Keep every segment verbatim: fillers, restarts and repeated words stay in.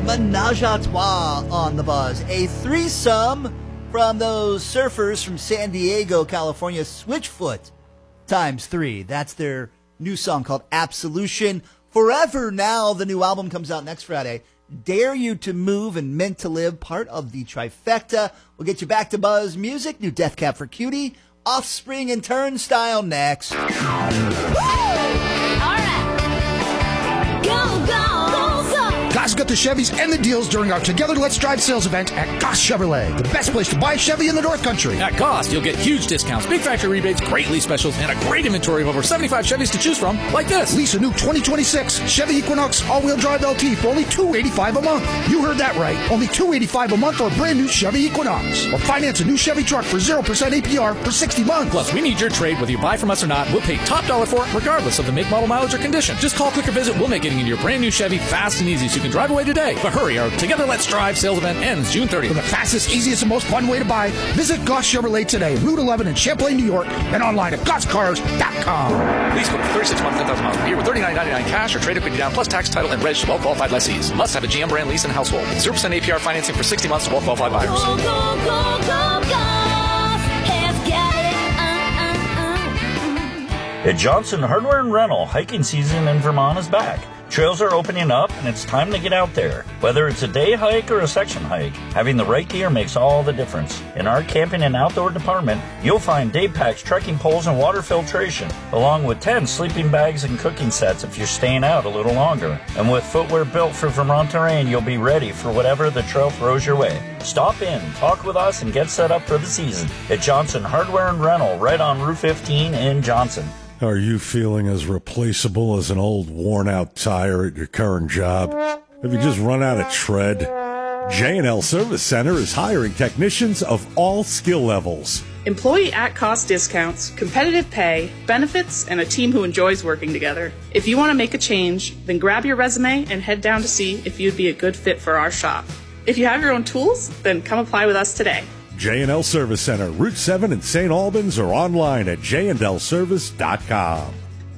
Menage a Trois on the Buzz. A threesome from those surfers from San Diego, California, Switchfoot times three. That's their new song called Absolution. Forever Now, the new album comes out next Friday. Dare You to Move and Meant to Live, part of the trifecta. We'll get you back to Buzz Music, new Death Cab for Cutie, Offspring and Turnstile next. All right. Go, go, go, go. Goss got the Chevys and the deals during our Together Let's Drive sales event at Goss Chevrolet, the best place to buy a Chevy in the North Country. At Goss, you'll get huge discounts, big factory rebates, great lease specials, and a great inventory of over seventy-five Chevys to choose from, like this. Lease a new twenty twenty-six Chevy Equinox all-wheel drive L T for only two hundred eighty-five dollars a month. You heard that right. Only two hundred eighty-five dollars a month for a brand new Chevy Equinox. Or finance a new Chevy truck for zero percent A P R for sixty months. Plus, we need your trade whether you buy from us or not. We'll pay top dollar for it, regardless of the make, model, mileage, or condition. Just call, click, or visit. We'll make getting into your brand new Chevy fast and easy so you can drive away today. But hurry, our Together Let's Drive sales event ends June thirtieth. For the fastest, easiest, and most fun way to buy, visit Goss Chevrolet today, Route eleven in Champlain, New York, and online at goss cars dot com. Lease book for thirty-six months, ten thousand miles per year with thirty-nine ninety-nine cash or trade equity down plus tax, title, and reg to well-qualified lessees. Must have a G M brand lease and household. zero percent A P R financing for sixty months to well-qualified buyers. Go, go, go, go, go. Has got it. Uh, uh, uh. At Johnson Hardware and Rental, hiking season in Vermont is back. Trails are opening up, and it's time to get out there. Whether it's a day hike or a section hike, having the right gear makes all the difference. In our camping and outdoor department, you'll find day packs, trekking poles, and water filtration, along with tents, sleeping bags, and cooking sets if you're staying out a little longer. And with footwear built for Vermont terrain, you'll be ready for whatever the trail throws your way. Stop in, talk with us, and get set up for the season at Johnson Hardware and Rental, right on Route fifteen in Johnson. Are you feeling as replaceable as an old worn-out tire at your current job? Have you just run out of tread? J and L Service Center is hiring technicians of all skill levels. Employee at-cost discounts, competitive pay, benefits, and a team who enjoys working together. If you want to make a change, then grab your resume and head down to see if you'd be a good fit for our shop. If you have your own tools, then come apply with us today. J and L Service Center, Route seven in Saint Albans, or online at j and l service dot com.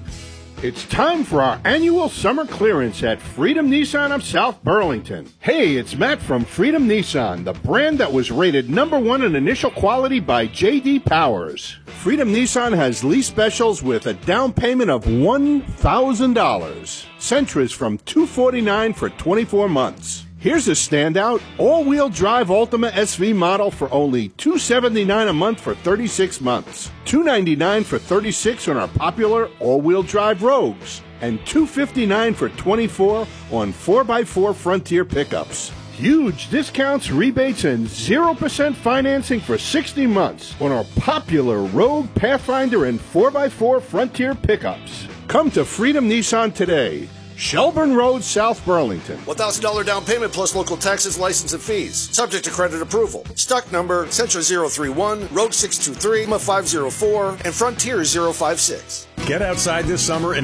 It's time for our annual summer clearance at Freedom Nissan of South Burlington. Hey, it's Matt from Freedom Nissan, the brand that was rated number one in initial quality by J D Powers. Freedom Nissan has lease specials with a down payment of one thousand dollars. Sentras from two hundred forty-nine dollars for twenty-four months. Here's a standout, all-wheel drive Altima S V model for only two hundred seventy-nine dollars a month for thirty-six months, two hundred ninety-nine dollars for thirty-six on our popular all-wheel drive Rogues, and two hundred fifty-nine dollars for twenty-four on four by four Frontier pickups. Huge discounts, rebates, and zero percent financing for sixty months on our popular Rogue, Pathfinder, and four by four Frontier pickups. Come to Freedom Nissan today. Shelburne Road, South Burlington. one thousand dollars down payment plus local taxes, license, and fees. Subject to credit approval. Stock number Sentra zero three one, Rogue six two three, five zero four, and Frontier zero five six. Get outside this summer and